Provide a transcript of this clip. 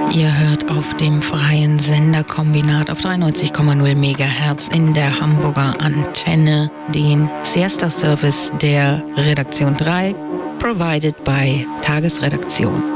Ihr hört auf dem freien Senderkombinat auf 93,0 MHz in der Hamburger Antenne den Siesta-Service der Redaktion 3, provided by Tagesredaktion.